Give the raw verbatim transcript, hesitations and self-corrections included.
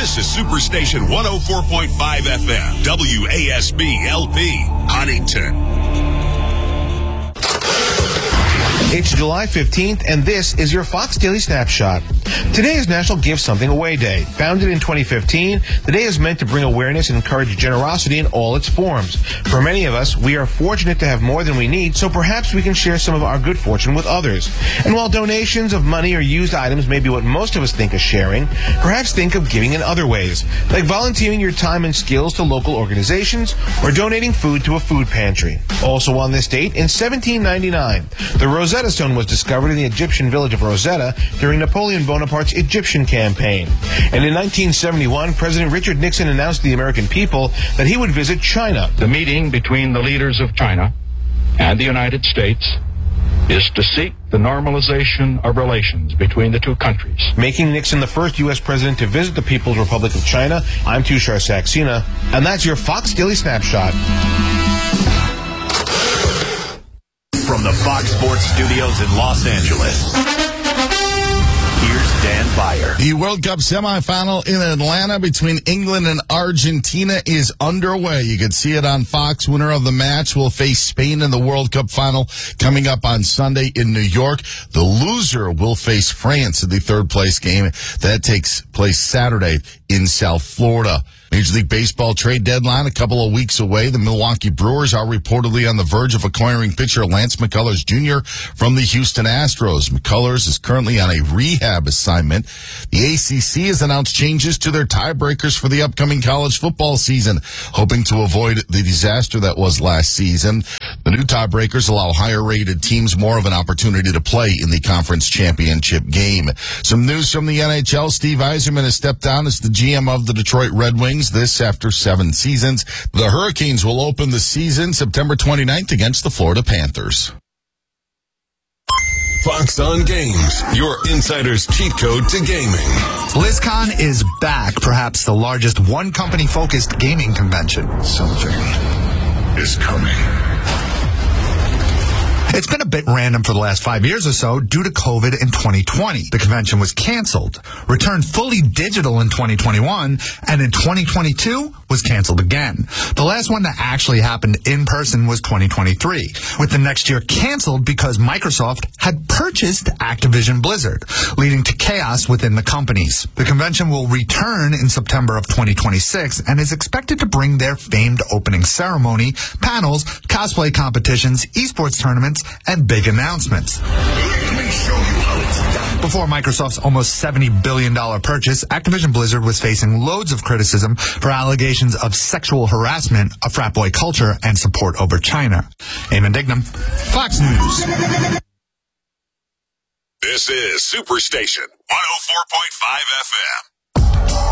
This is Superstation one oh four point five F M, W A S B L P, Huntington. It's July fifteenth, and this is your Fox Daily Snapshot. Today is National Give Something Away Day. Founded in twenty fifteen, the day is meant to bring awareness and encourage generosity in all its forms. For many of us, we are fortunate to have more than we need, so perhaps we can share some of our good fortune with others. And while donations of money or used items may be what most of us think of sharing, perhaps think of giving in other ways, like volunteering your time and skills to local organizations or donating food to a food pantry. Also on this date, in seventeen ninety-nine, the Rosetta Stone was discovered in the Egyptian village of Rosetta during Napoleon Bonaparte's Egyptian campaign. And in nineteen seventy-one, President Richard Nixon announced to the American people that he would visit China. The meeting between the leaders of China and the United States is to seek the normalization of relations between the two countries, making Nixon the first U S president to visit the People's Republic of China. I'm Tushar Saxena, and that's your Fox Daily Snapshot. From the Fox Sports Studios in Los Angeles, here's Dan Beyer. The World Cup semifinal in Atlanta between England and Argentina is underway. You can see it on Fox. Winner of the match will face Spain in the World Cup final coming up on Sunday in New York. The loser will face France in the third place game. That takes place Saturday in South Florida. Major League Baseball trade deadline a couple of weeks away. The Milwaukee Brewers are reportedly on the verge of acquiring pitcher Lance McCullers Junior from the Houston Astros. McCullers is currently on a rehab assignment. The A C C has announced changes to their tiebreakers for the upcoming college football season, hoping to avoid the disaster that was last season. The new tiebreakers allow higher-rated teams more of an opportunity to play in the conference championship game. Some news from the N H L. Steve Yzerman has stepped down as the G M of the Detroit Red Wings. This after seven seasons. The Hurricanes will open the season September twenty-ninth against the Florida Panthers. Fox on Games, your insider's cheat code to gaming. BlizzCon is back, perhaps the largest one-company-focused gaming convention. Something is coming. It's been a bit random for the last five years or so due to COVID in twenty twenty. The convention was canceled, returned fully digital in twenty twenty-one, and in twenty twenty-two was canceled again. The last one that actually happened in person was twenty twenty-three, with the next year canceled because Microsoft had purchased Activision Blizzard, leading to chaos within the companies. The convention will return in September of twenty twenty-six and is expected to bring their famed opening ceremony, panels, cosplay competitions, esports tournaments, and big announcements. Let me show you how it's done. Before Microsoft's almost seventy billion dollars purchase, Activision Blizzard was facing loads of criticism for allegations of sexual harassment, a frat boy culture, and support over China. Eamon Dignam, Fox News. This is Superstation one oh four point five F M.